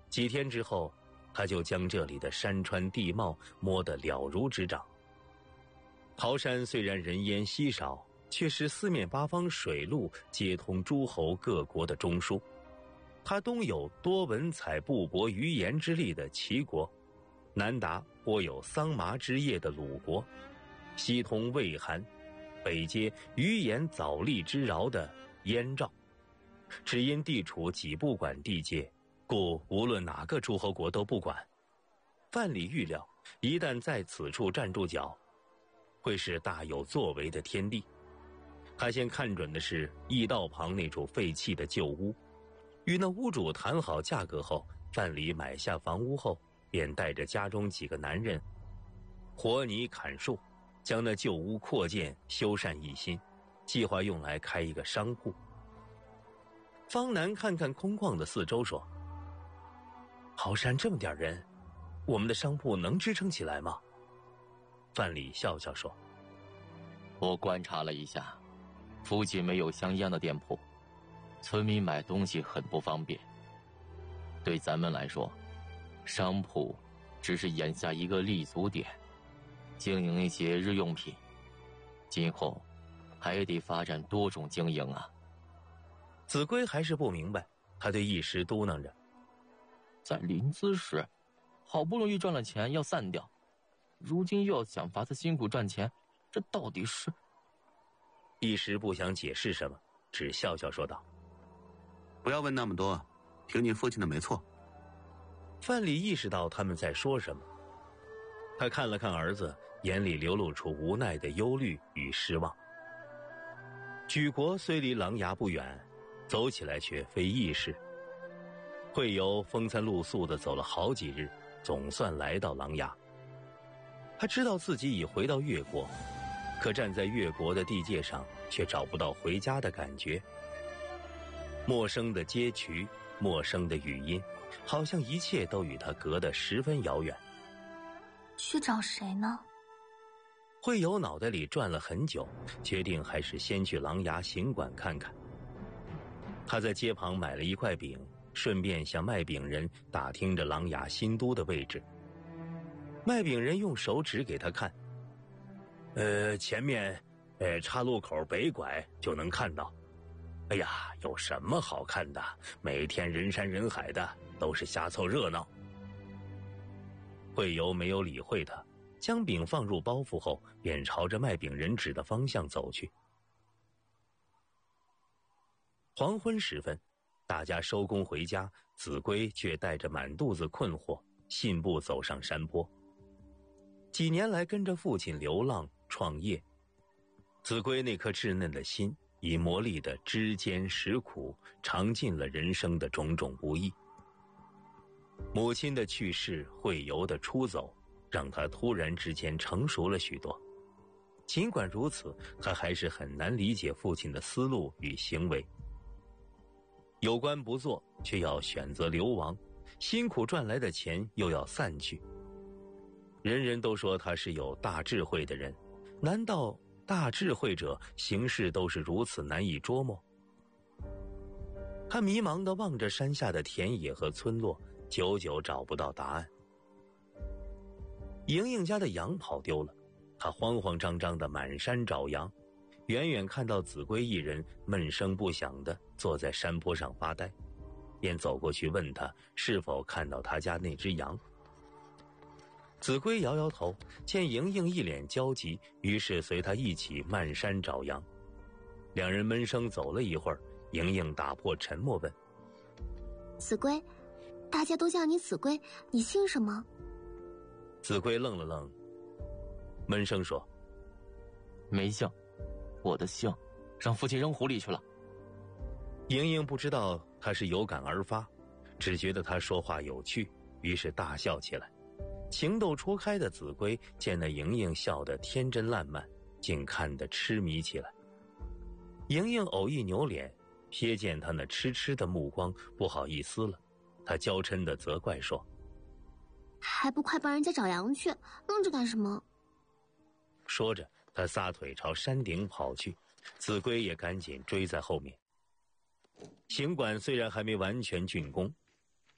几天之后，他就将这里的山川地貌摸得了如指掌。桃山虽然人烟稀少，却是四面八方水路接通诸侯各国的中枢。它东有多文采布帛鱼盐之利的齐国，南达颇有桑麻之业的鲁国，西通魏韩，北接鱼盐藻粒之饶的燕赵。只因地处几不管地界，故无论哪个诸侯国都不管。范蠡预料，一旦在此处站住脚，会是大有作为的天地。他先看准的是驿道旁那处废弃的旧屋，与那屋主谈好价格后，范蠡买下房屋后，便带着家中几个男人和泥砍树，将那旧屋扩建修缮一新，计划用来开一个商铺。方南看看空旷的四周说：桃山这么点人，我们的商铺能支撑起来吗？范蠡笑笑说： 我观察了一下，附近没有相应的店铺，村民买东西很不方便。对咱们来说，商铺只是眼下一个立足点，经营一些日用品，今后还得发展多种经营啊。 子规还是不明白，他对一时嘟囔着： 在临淄时，好不容易赚了钱要散掉，如今又要想法子辛苦赚钱，这到底是…… 一时不想解释什么，只笑笑说道： 不要问那么多，听你父亲的没错。 范蠡意识到他们在说什么，他看了看儿子，眼里流露出无奈的忧虑与失望。莒国虽离琅琊不远，走起来却非易事。会游风餐露宿地走了好几日，总算来到琅琊。他知道自己已回到越国，可站在越国的地界上，却找不到回家的感觉。陌生的街渠，陌生的语音，好像一切都与他隔得十分遥远。 去找谁呢？ 会游脑袋里转了很久，决定还是先去琅琊行馆看看。他在街旁买了一块饼，顺便向卖饼人打听着琅琊新都的位置。卖饼人用手指给他看：前面岔路口北拐就能看到。哎呀，有什么好看的？每天人山人海的，都是瞎凑热闹。会游没有理会他，将饼放入包袱后，便朝着卖饼人指的方向走去。黄昏时分，大家收工回家，子规却带着满肚子困惑，信步走上山坡。几年来跟着父亲流浪创业，子规那颗稚嫩的心已磨砺的知艰识苦，尝尽了人生的种种不易。母亲的去世，会游的出走，让他突然之间成熟了许多。尽管如此，他还是很难理解父亲的思路与行为。有官不做，却要选择流亡，辛苦赚来的钱又要散去。人人都说他是有大智慧的人，难道大智慧者行事都是如此难以捉摸？他迷茫地望着山下的田野和村落，久久找不到答案。莹莹家的羊跑丢了，他慌慌张张地满山找羊，远远看到子规一人闷声不响地坐在山坡上发呆，便走过去问他是否看到他家那只羊。子规摇摇头，见莹莹一脸焦急，于是随他一起漫山找羊。两人闷声走了一会儿，莹莹打破沉默问： 子规，大家都叫你子规，你姓什么？ 子规愣了愣，闷声说： 没姓，我的姓让父亲扔湖里去了。 莹莹不知道他是有感而发，只觉得他说话有趣，于是大笑起来。情窦初开的子规见那莹莹笑得天真烂漫，竟看得痴迷起来。莹莹偶一扭脸，瞥见他那痴痴的目光，不好意思了。他娇嗔地责怪说： 还不快帮人家找羊去，愣着干什么？ 说着，他撒腿朝山顶跑去，子规也赶紧追在后面。行馆虽然还没完全竣工，